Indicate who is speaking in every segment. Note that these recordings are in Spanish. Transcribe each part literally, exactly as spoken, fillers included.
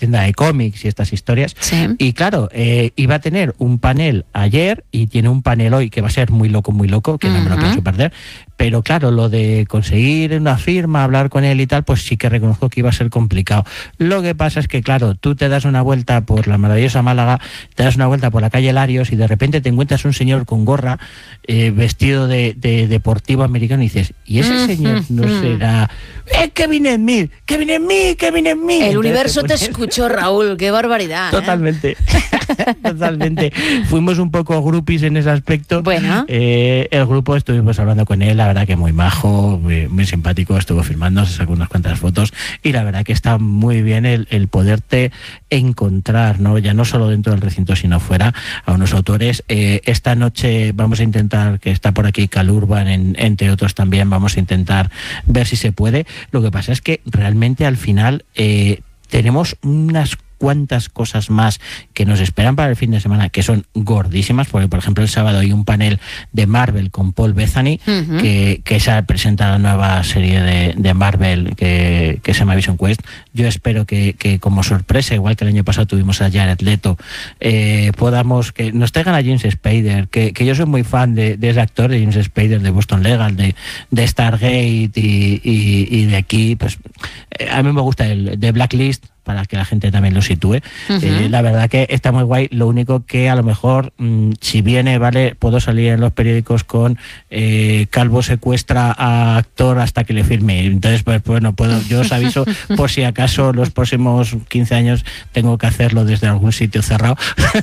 Speaker 1: tienda de cómics y estas historias.
Speaker 2: Sí.
Speaker 1: Y claro, eh, iba a tener un panel ayer y tiene un panel hoy que va a ser muy loco, muy loco, que uh-huh. no me lo pienso perder. Pero claro, lo de conseguir una firma, hablar con él y tal, pues sí que reconozco que iba a ser complicado. Lo que pasa es que, claro, tú te das una vuelta por la maravillosa Málaga, te das una vuelta por la calle Larios y de repente te encuentras un señor con gorra, eh, vestido de, de deportivo americano y dices, ¿y ese señor no será... ¡Eh, Kevin Smith! ¡Kevin Smith! ¡Kevin Smith!
Speaker 2: El universo te, pones... te escuchó, Raúl, qué barbaridad.
Speaker 1: Totalmente. ¿eh? Totalmente. Fuimos un poco groupies en ese aspecto.
Speaker 2: Bueno.
Speaker 1: Eh, el grupo estuvimos hablando con él, la verdad que muy majo, muy, muy simpático, estuvo filmando, se sacó unas cuantas fotos y la verdad que está muy bien el, el poderte encontrar, ¿no? Ya no solo dentro del recinto sino fuera, a unos autores. Eh, esta noche vamos a intentar, que está por aquí Cal Urban, en, entre otros también, vamos a intentar ver si se puede. Lo que pasa es que realmente al final eh, tenemos unas cuántas cosas más que nos esperan para el fin de semana que son gordísimas, porque por ejemplo el sábado hay un panel de Marvel con Paul Bettany, uh-huh. que, que se presenta la nueva serie de, de Marvel que, que se llama Vision Quest. Yo espero que, que como sorpresa, igual que el año pasado tuvimos a Jared Leto, eh, podamos, que nos traigan a James Spader, que, que yo soy muy fan de, de ese actor, de James Spader, de Boston Legal, de, de Stargate y, y, y de aquí, pues eh, a mí me gusta el de Blacklist, para que la gente también lo sitúe. Uh-huh. Eh, la verdad que está muy guay, lo único que a lo mejor, mmm, si viene, vale, puedo salir en los periódicos con eh, Calvo secuestra a actor hasta que le firme. Entonces, pues bueno, puedo, yo os aviso por si acaso los próximos quince años tengo que hacerlo desde algún sitio cerrado.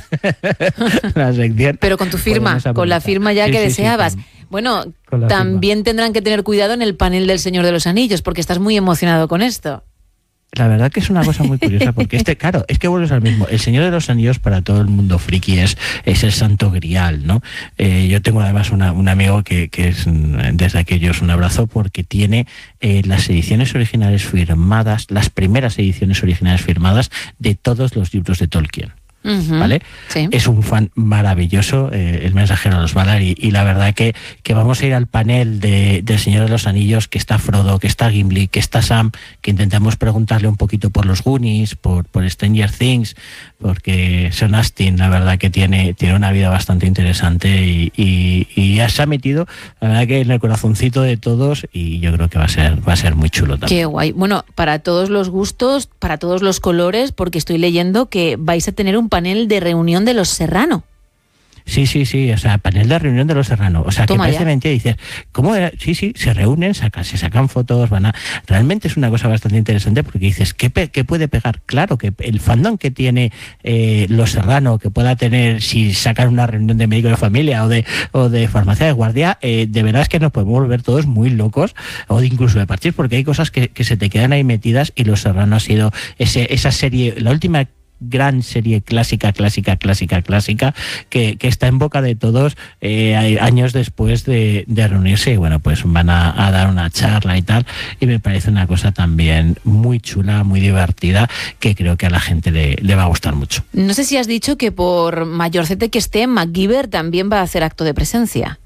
Speaker 1: La sección.
Speaker 2: Pero con tu firma, con la firma ya sí, que sí, deseabas. Sí, con... Bueno, también firma. Tendrán que tener cuidado en el panel del Señor de los Anillos, porque estás muy emocionado con esto.
Speaker 1: La verdad que es una cosa muy curiosa, porque este, claro, es que vuelves al mismo. El Señor de los Anillos para todo el mundo friki es, es el santo grial, ¿no? Eh, yo tengo además una, un amigo que, que es, desde aquellos un abrazo, porque tiene eh, las ediciones originales firmadas, las primeras ediciones originales firmadas de todos los libros de Tolkien. Uh-huh. ¿Vale? Sí. Es un fan maravilloso, eh, el mensajero de los Valar, y, y la verdad que, que vamos a ir al panel de, del Señor de los Anillos, que está Frodo, que está Gimli, que está Sam, que intentamos preguntarle un poquito por los Goonies, por, por Stranger Things, porque Sean Astin, la verdad que tiene, tiene una vida bastante interesante y, y, y ya se ha metido, la verdad que en el corazoncito de todos, y yo creo que va a ser, va a ser muy chulo también.
Speaker 2: Qué guay. Bueno, para todos los gustos, para todos los colores, porque estoy leyendo que vais a tener un panel de reunión de los Serrano.
Speaker 1: Sí, sí, sí, o sea, panel de reunión de los Serrano. O sea, Toma que parece ya. mentira. Dices, ¿cómo era? Sí, sí, se reúnen, sacan, se sacan fotos, van a... Realmente es una cosa bastante interesante porque dices, ¿qué, pe- qué puede pegar? Claro, que el fandom que tiene eh, los Serrano, que pueda tener, si sacan una reunión de médico de familia o de, o de farmacia de guardia, eh, de verdad es que nos podemos volver todos muy locos, o de incluso de partir, porque hay cosas que, que se te quedan ahí metidas, y los Serrano ha sido ese, esa serie, la última gran serie clásica, clásica, clásica, clásica, que, que está en boca de todos eh, años después de, de reunirse, y bueno, pues van a, a dar una charla y tal, y me parece una cosa también muy chula, muy divertida, que creo que a la gente le, le va a gustar mucho.
Speaker 2: No sé si has dicho que por mayorcete que esté, MacGyver también va a hacer acto de presencia.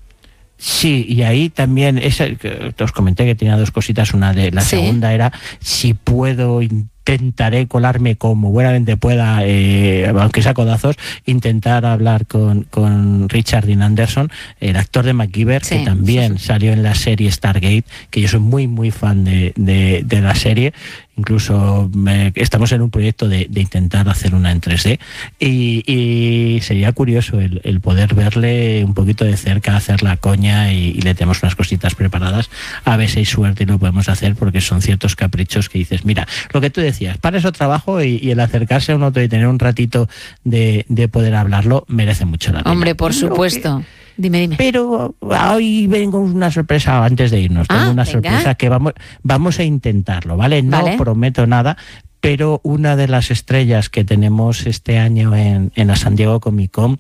Speaker 1: Sí, y ahí también, esa, os comenté que tenía dos cositas, una de la sí. segunda era si puedo intentaré colarme como buenamente pueda, eh, aunque sea codazos, intentar hablar con, con Richard Dean Anderson, el actor de MacGyver, sí, que también sí, sí. salió en la serie Stargate, que yo soy muy muy fan de, de, de la serie. Incluso me, estamos en un proyecto de, de intentar hacer una en tres D, y, y sería curioso el, el poder verle un poquito de cerca, hacer la coña, y, y le tenemos unas cositas preparadas, a ver si hay suerte y lo podemos hacer, porque son ciertos caprichos que dices, mira, lo que tú decías, para eso trabajo, y, y el acercarse a un otro y tener un ratito de, de poder hablarlo merece mucho la pena.
Speaker 2: Hombre, por supuesto. Dime, dime.
Speaker 1: Pero hoy vengo una sorpresa antes de irnos. Tengo ah, una venga. sorpresa que vamos, vamos a intentarlo, ¿vale? No vale. prometo nada, pero una de las estrellas que tenemos este año en, en la San Diego Comic Con,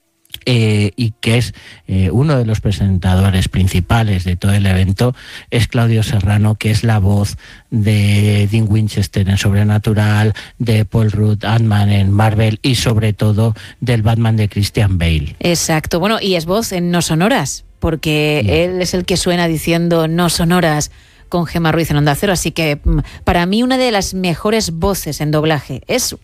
Speaker 1: Eh, y que es eh, uno de los presentadores principales de todo el evento, es Claudio Serrano, que es la voz de Dean Winchester en Sobrenatural, de Paul Rudd, Ant-Man en Marvel, y sobre todo del Batman de Christian Bale.
Speaker 2: Exacto, bueno, y es voz en No Sonoras, porque sí. él es el que suena diciendo No Sonoras con Gemma Ruiz en Onda Cero, así que para mí una de las mejores voces en doblaje. Es